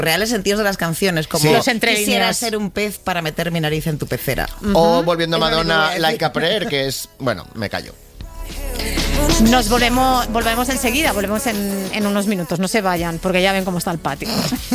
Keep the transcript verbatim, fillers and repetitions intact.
reales sentidos de las canciones, como Sí. Los entre quisiera líneas. ser un pez para meter mi nariz en tu pecera. O volviendo a Es lo que Madonna, quería decir. Like a Prayer, que es... Bueno, me callo. Nos volvemos, volvemos enseguida, volvemos en, en unos minutos. No se vayan, porque ya ven cómo está el patio.